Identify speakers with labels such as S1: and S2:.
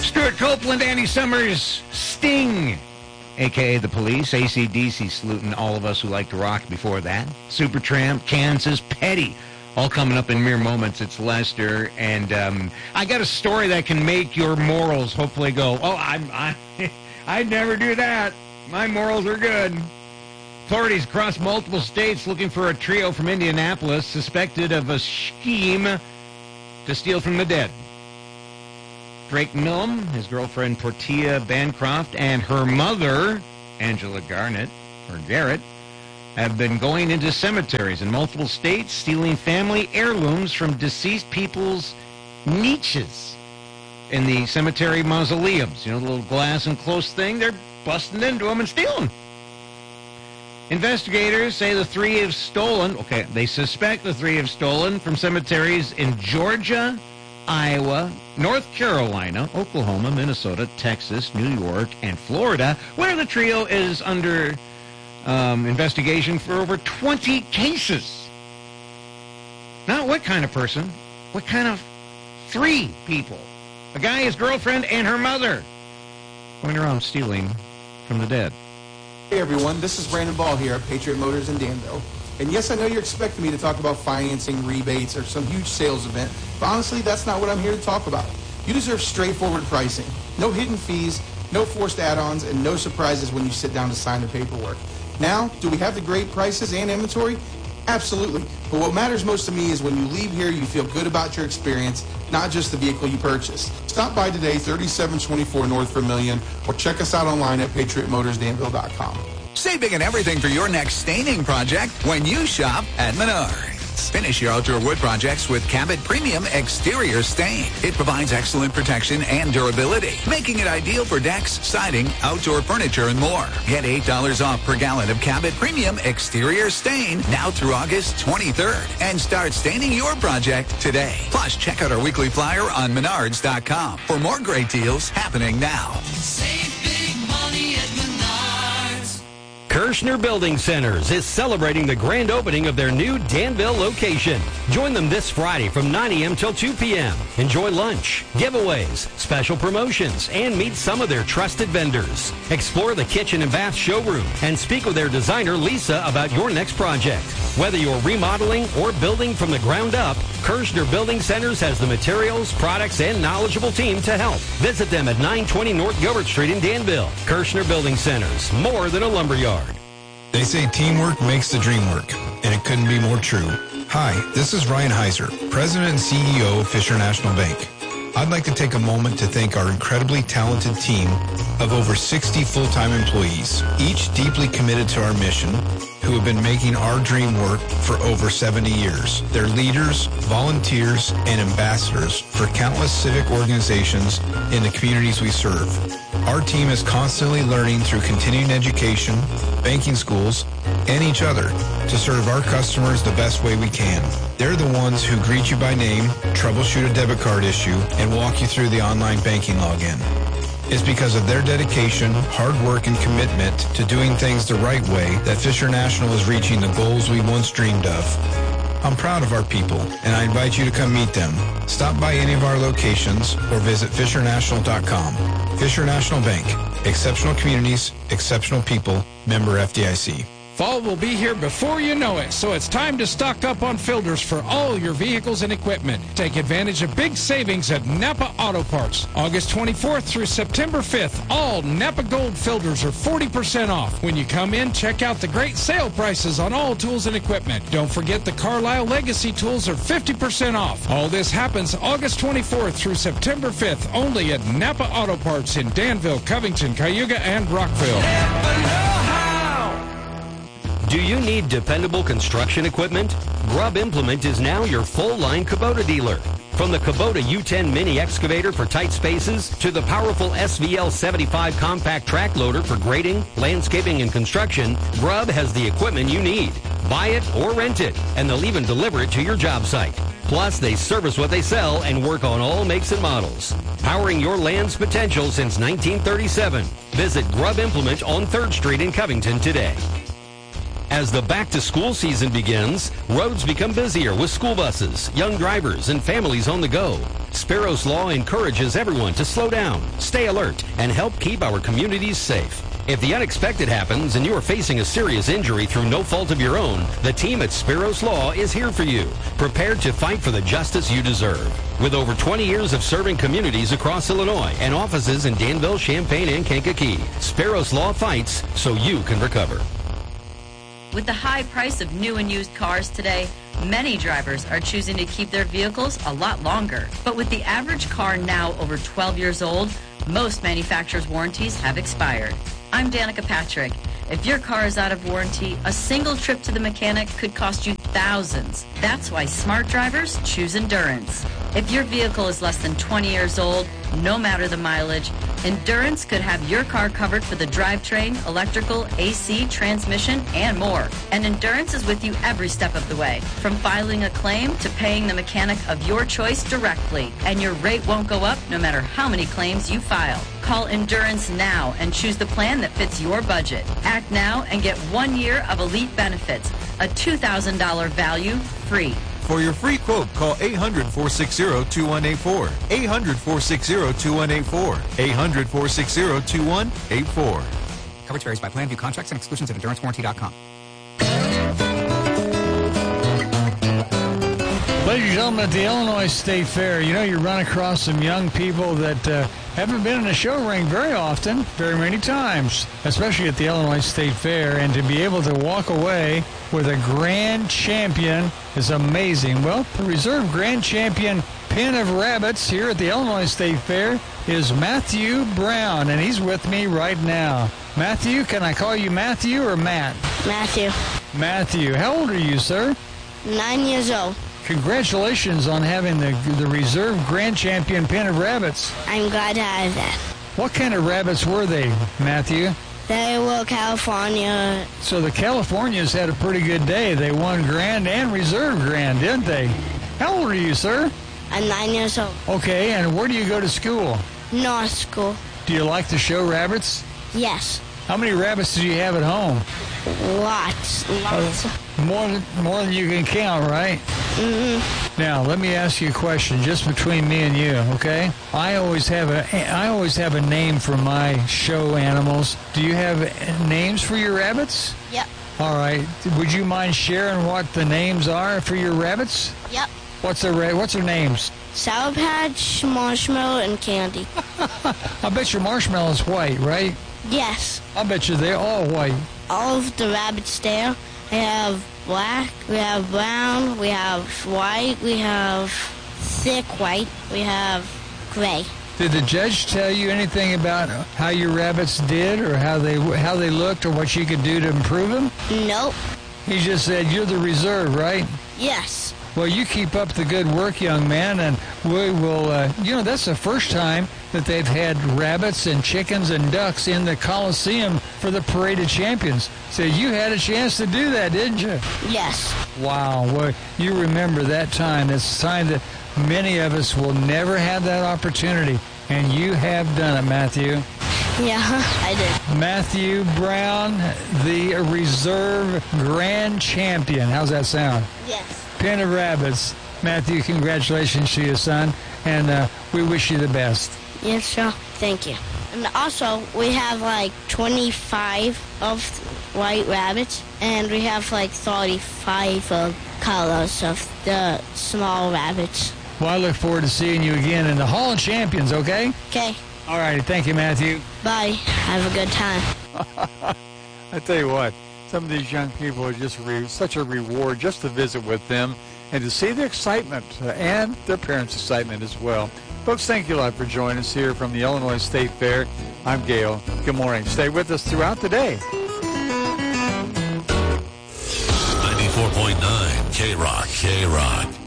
S1: Stuart Copeland, Andy Summers, Sting, a.k.a. The Police, AC/DC saluting all of us who like to rock before that. Supertramp, Kansas, Petty, all coming up in mere moments. It's Lester, and I got a story that can make your morals hopefully go, oh, I'd never do that. My morals are good. Authorities across multiple states looking for a trio from Indianapolis suspected of a scheme to steal from the dead. Drake Millam, his girlfriend Portia Bancroft, and her mother, Angela Garnett, or Garrett, have been going into cemeteries in multiple states, stealing family heirlooms from deceased people's niches in the cemetery mausoleums. You know, the little glass enclosed thing? They're busting into them and stealing. Investigators say the three have stolen, they suspect the three have stolen from cemeteries in Georgia, Iowa, North Carolina, Oklahoma, Minnesota, Texas, New York, and Florida, where the trio is under investigation for over 20 cases. Now, what kind of person? What kind of three people? A guy, his girlfriend, and her mother going around stealing from the dead.
S2: Hey everyone, this is Brandon Ball here at Patriot Motors in Danville. And yes, I know you're expecting me to talk about financing, rebates, or some huge sales event, but honestly, that's not what I'm here to talk about. You deserve straightforward pricing. No hidden fees, no forced add-ons, and no surprises when you sit down to sign the paperwork. Now, do we have the great prices and inventory? Absolutely. But what matters most to me is when you leave here, you feel good about your experience, not just the vehicle you purchased. Stop by today, 3724 North Vermillion, or check us out online at patriotmotorsdanville.com.
S3: Save big on everything for your next staining project when you shop at Menards. Finish your outdoor wood projects with Cabot Premium Exterior Stain. It provides excellent protection and durability, making it ideal for decks, siding, outdoor furniture, and more. Get $8 off per gallon of Cabot Premium Exterior Stain now through August 23rd. And start staining your project today. Plus, check out our weekly flyer on Menards.com for more great deals happening now.
S4: Save big money at Menards.
S5: Kirshner Building Centers is celebrating the grand opening of their new Danville location. Join them this Friday from 9 a.m. till 2 p.m. Enjoy lunch, giveaways, special promotions, and meet some of their trusted vendors. Explore the kitchen and bath showroom and speak with their designer, Lisa, about your next project. Whether you're remodeling or building from the ground up, Kirshner Building Centers has the materials, products, and knowledgeable team to help. Visit them at 920 North Gilbert Street in Danville. Kirshner Building Centers, more than a lumberyard.
S6: They say teamwork makes the dream work, and it couldn't be more true. Hi, this is Ryan Heiser, President and CEO of Fisher National Bank. I'd like to take a moment to thank our incredibly talented team of over 60 full-time employees, each deeply committed to our mission, who have been making our dream work for over 70 years. They're leaders, volunteers, and ambassadors for countless civic organizations in the communities we serve. Our team is constantly learning through continuing education, banking schools, and each other to serve our customers the best way we can. They're the ones who greet you by name, troubleshoot a debit card issue, and walk you through the online banking login. It's because of their dedication, hard work, and commitment to doing things the right way that Fisher National is reaching the goals we once dreamed of. I'm proud of our people, and I invite you to come meet them. Stop by any of our locations or visit FisherNational.com. Fisher National Bank. Exceptional communities, exceptional people. Member FDIC.
S7: Fall will be here before you know it, so it's time to stock up on filters for all your vehicles and equipment. Take advantage of big savings at Napa Auto Parts. August 24th through September 5th, all Napa Gold filters are 40% off. When you come in, check out the great sale prices on all tools and equipment. Don't forget the Carlisle Legacy tools are 50% off. All this happens August 24th through September 5th, only at Napa Auto Parts in Danville, Covington, Cayuga, and Rockville.
S5: Do you need dependable construction equipment? Grubb Implement is now your full-line Kubota dealer. From the Kubota U10 mini excavator for tight spaces to the powerful SVL 75 compact track loader for grading, landscaping, and construction, Grubb has the equipment you need. Buy it or rent it, and they'll even deliver it to your job site. Plus, they service what they sell and work on all makes and models. Powering your land's potential since 1937. Visit Grubb Implement on 3rd Street in Covington today. As the back-to-school season begins, roads become busier with school buses, young drivers, and families on the go. Sparrow's Law encourages everyone to slow down, stay alert, and help keep our communities safe. If the unexpected happens and you are facing a serious injury through no fault of your own, the team at Sparrow's Law is here for you, prepared to fight for the justice you deserve. With over 20 years of serving communities across Illinois and offices in Danville, Champaign, and Kankakee, Sparrow's Law fights so you can recover.
S8: With the high price of new and used cars today, many drivers are choosing to keep their vehicles a lot longer. But with the average car now over 12 years old, most manufacturers' warranties have expired. I'm Danica Patrick. If your car is out of warranty, a single trip to the mechanic could cost you thousands. That's why smart drivers choose Endurance. If your vehicle is less than 20 years old, no matter the mileage, Endurance could have your car covered for the drivetrain, electrical, AC, transmission, and more. And Endurance is with you every step of the way, from filing a claim to paying the mechanic of your choice directly. And your rate won't go up no matter how many claims you file. Call Endurance now and choose the plan that fits your budget. Act now and get 1 year of elite benefits, a $2,000 value free.
S9: For your free quote, call 800-460-2184. 800-460-2184. 800-460-2184.
S3: Coverage varies by plan. View contracts and exclusions at EnduranceWarranty.com.
S10: Ladies and gentlemen, at the Illinois State Fair, you know, you run across some young people that haven't been in a show ring very often, very many times, especially at the Illinois State Fair, and to be able to walk away with a grand champion is amazing. Well, the reserve grand champion Pen of Rabbits here at the Illinois State Fair is Matthew Brown, and he's with me right now. Matthew, can I call you Matthew or Matt?
S11: Matthew.
S10: Matthew, how old are you, sir?
S11: 9 years old.
S10: Congratulations on having the reserve grand champion Pen of Rabbits.
S11: I'm glad to have that.
S10: What kind of rabbits were they, Matthew?
S11: They were California.
S10: So the Californians had a pretty good day. They won grand and reserve grand, didn't they? How old are you, sir?
S11: I'm 9 years old.
S10: Okay, and where do you go to school?
S11: North School.
S10: Do you like to show rabbits?
S11: Yes.
S10: How many rabbits do you have at home?
S11: Lots.
S10: More than you can count, right?
S11: Mm-hmm.
S10: Now, let me ask you a question, just between me and you, okay? I always have a name for my show animals. Do you have names for your rabbits?
S11: Yep.
S10: All right. Would you mind sharing what the names are for your rabbits?
S11: Yep.
S10: What's their names?
S11: Sour Patch, Marshmallow, and Candy.
S10: I bet your Marshmallow's white, right?
S11: Yes.
S10: I bet you they're all white.
S11: All of the rabbits there, we have black, we have brown, we have white, we have thick white, we have gray.
S10: Did the judge tell you anything about how your rabbits did or how they looked or what you could do to improve them?
S11: Nope.
S10: He just said you're the reserve, right?
S11: Yes.
S10: Well, you keep up the good work, young man, and we will, that's the first time that they've had rabbits and chickens and ducks in the Coliseum for the Parade of Champions. So you had a chance to do that, didn't you?
S11: Yes.
S10: Wow. Well, you remember that time. It's a time that many of us will never have that opportunity, and you have done it, Matthew.
S11: Yeah, I did.
S10: Matthew Brown, the reserve grand champion. How's that sound?
S11: Yes.
S10: Pen of Rabbits. Matthew, congratulations to your son, and we wish you the best.
S11: Yes, sir. Thank you. And also, we have like 25 of white rabbits, and we have like 35 of colors of the small rabbits.
S10: Well, I look forward to seeing you again in the Hall of Champions, okay?
S11: Okay.
S10: All right. Thank you, Matthew.
S11: Bye. Have a good time.
S12: I tell you what, some of these young people are just such a reward just to visit with them and to see their excitement and their parents' excitement as well. Folks, thank you a lot for joining us here from the Illinois State Fair. I'm Gail. Good morning. Stay with us throughout the day.
S13: 94.9 K-Rock.